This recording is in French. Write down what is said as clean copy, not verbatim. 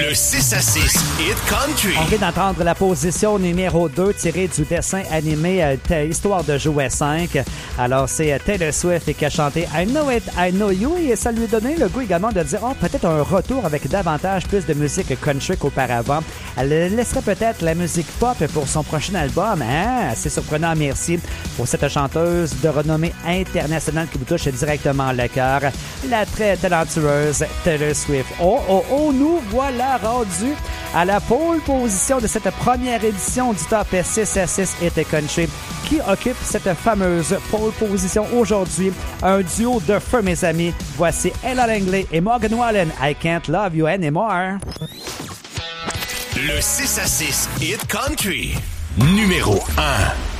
Le 6 à 6 Hit Country. On vient d'entendre la position numéro 2 tirée du dessin animé Histoire de jouet 5. Alors, c'est Taylor Swift qui a chanté I Know It, I Know You et ça lui a donné le goût également de dire peut-être un retour avec davantage plus de musique country qu'auparavant. Elle laisserait peut-être la musique pop pour son prochain album. C'est surprenant, merci pour cette chanteuse de renommée internationale qui vous touche directement le cœur. La très talentueuse Taylor Swift. Nous voilà rendus à la pole position de cette première édition du Top 6 à 6 Hit Country. Qui occupe cette fameuse pole position aujourd'hui? Un duo de feu, mes amis. Voici Ella Langley et Morgan Wallen. I Can't Love You Anymore. Le 6 à 6 Hit Country, numéro 1.